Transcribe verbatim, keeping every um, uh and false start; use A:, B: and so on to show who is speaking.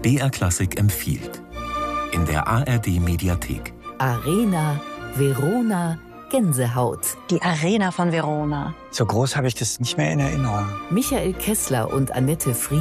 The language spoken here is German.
A: B R Klassik empfiehlt. In der A R D Mediathek.
B: Arena Verona Gänsehaut.
C: Die Arena von Verona.
D: So groß habe ich das nicht mehr in Erinnerung.
B: Michael Kessler und Annette Fried